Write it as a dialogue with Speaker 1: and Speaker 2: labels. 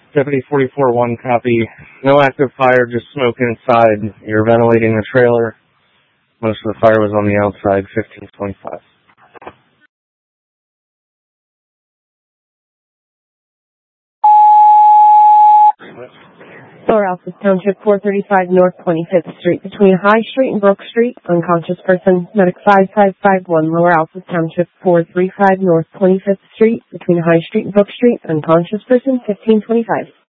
Speaker 1: Deputy 44-1, copy. No active fire, just smoke inside. You're ventilating the trailer. Most of the fire was on the outside, 1525.
Speaker 2: Lower Alpha Township, 435 North 25th Street, between High Street and Brook Street. Unconscious person, medic 5551. Lower Alpha Township, 435 North 25th Street, between High Street and Brook Street. Unconscious person, 1525.